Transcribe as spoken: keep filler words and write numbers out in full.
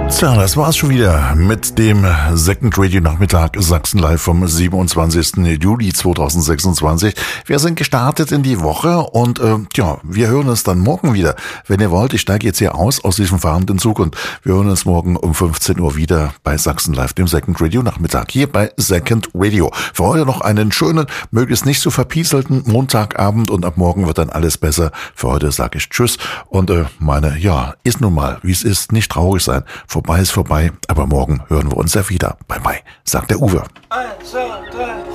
Tja, das war's schon wieder mit dem Second Radio Nachmittag Sachsen Live vom siebenundzwanzigsten Juli zweitausendsechsundzwanzig. Wir sind gestartet in die Woche und äh, ja, wir hören uns dann morgen wieder. Wenn ihr wollt, ich steige jetzt hier aus aus diesem fahrenden Zug und wir hören uns morgen um fünfzehn Uhr wieder bei Sachsen Live, dem Second Radio Nachmittag, hier bei Second Radio. Für heute noch einen schönen, möglichst nicht so verpieselten Montagabend und ab morgen wird dann alles besser. Für heute sage ich Tschüss und äh, meine, ja, ist nun mal, wie es ist, nicht traurig sein. Vorbei ist vorbei, aber morgen hören wir uns ja wieder. Bye bye, sagt der Uwe. Eins, zwei, drei.